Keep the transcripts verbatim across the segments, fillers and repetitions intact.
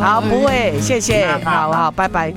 好，不会，谢谢，好好，拜拜。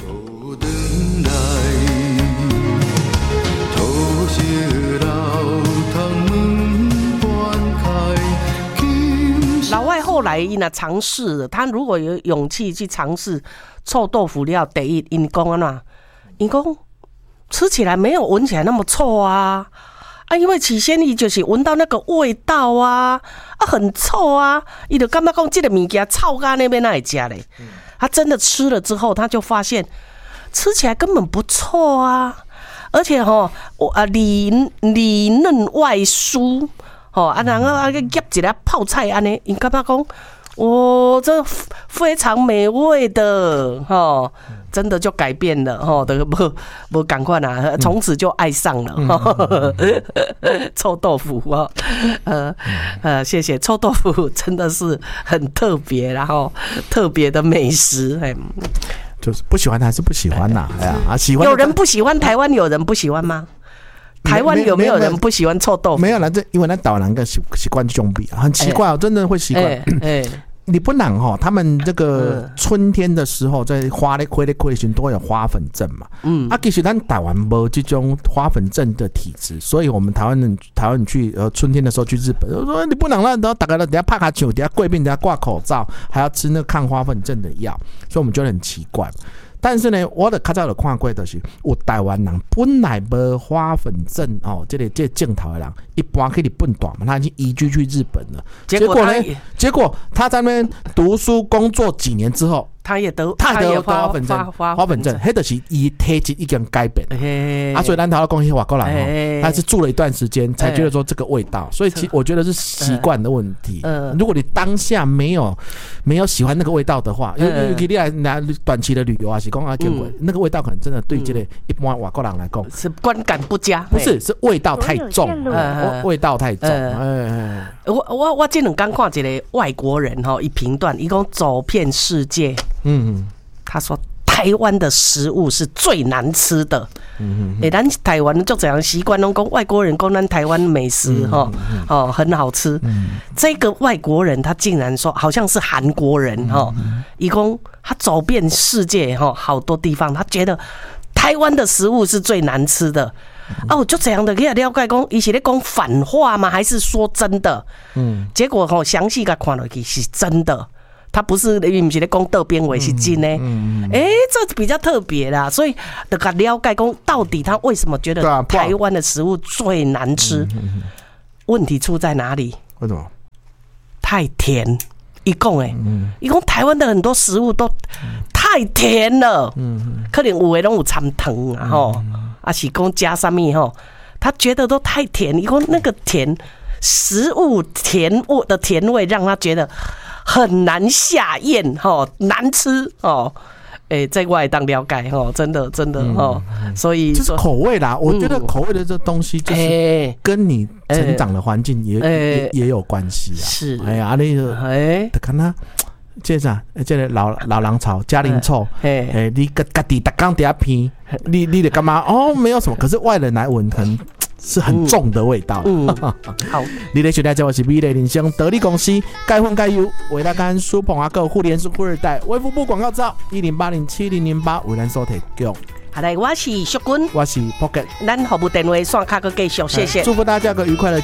老外后来呢尝试了，他如果有勇气去尝试臭豆腐料，第一，因讲啊呐，因讲吃起来没有闻起来那么臭啊。啊，因为起先伊就是闻到那个味道啊，啊很臭啊，伊就感觉讲这个物件臭到那边哪会吃嘞？他真的吃了之后，他就发现吃起来根本不臭啊，而且吼，啊里里嫩外酥，吼啊然后啊个夹一粒泡菜安尼，因感觉讲，哦，这非常美味的，吼。真的就改变了吼，这个不不赶快啦，从此就爱上了、嗯、臭豆腐哦，呃呃，谢谢，臭豆腐真的是很特别，然后特别的美食，哎， 就是不喜欢还是不喜欢呐？哎呀啊，喜欢有人不喜欢，台湾有人不喜欢吗？台湾有没有人不喜欢臭豆腐？ 没有啦，这因为那岛南个习习惯兄弟很奇怪哦，欸、真的会习惯。哎、欸。欸你不能哈，他们这个春天的时候，在花咧、开咧、开咧时，都会有花粉症嘛。嗯，啊，其实咱台湾没这种花粉症的体质，所以我们台湾人台湾人去呃春天的时候去日本，说你不能让大家等下拍卡球，等下贵宾，等下挂口罩，还要吃那个抗花粉症的药，所以我们觉得很奇怪。但是呢，我的较早有看过，就是有台湾人本来无花粉症哦，这个这个镜头的人，一般去日本大嘛，他已经移居去日本了。结果呢？结果他在那边读书工作几年之后， 他也得他也得花粉症，花粉症，迄就是伊体质已经改变啊，所以咱头讲迄外国人哦，他是住了一段时间才觉得说这个味道，所以其实我觉得是习惯的问题。如果你当下没有没有喜欢那个味道的话，因为你来拿短期的旅游啊，是讲啊，那个味道可能真的对这个一般外国人来讲是观感不佳， 不是是味道太重，味道太重。 我我我这两天看一个外国人哈，一评断，一共走遍世界。嗯，他说台湾的食物是最难吃的。嗯嗯，咱台湾就这样习惯，拢讲外国人讲咱台湾美食哈，哦很好吃。嗯，这个外国人他竟然说好像是韩国人哈，一共他走遍世界哈，好多地方，他觉得台湾的食物是最难吃的。啊，我就这样的去了解讲，伊是咧讲反话吗？还是说真的？嗯，结果吼详细甲看落去是真的。他不是，因为不是在讲倒边话是真的，哎、嗯嗯欸，这比较特别啦，所以得个了解讲到底他为什么觉得台湾的食物最难吃？嗯嗯嗯、问题出在哪里？ 为什么？ 太甜。一共哎，一共台湾的很多食物都太甜了，嗯、可能有的都有掺糖啊吼，啊是讲加什么吼，他觉得都太甜，一共那个甜食物甜味的甜味让他觉得很难下咽吼，难吃哦。哎、欸，在外当了解吼，真的真的吼、嗯，所以就是口味啦。我觉得口味的这东西就是跟你成长的环境也、欸、也也有关系啊。 是， 哎呀，那个哎，看他这啥，这个老老狼草、嘉陵臭，哎、欸，你个家己逐工伫遐偏，你你得干嘛？哦，没有什么，可是外人来闻很。是很重的味道。嗯，嗯好。你的学代叫我是美丽人生得力公司，钙混钙油，维他干舒捧阿哥，互联是富二代，微服部广告照一零八零七零零八，为咱所提供。 好嘞，我是淑君， 我是 Pocket， 咱服务电话线卡个继续，谢谢。 祝福大家个愉快的。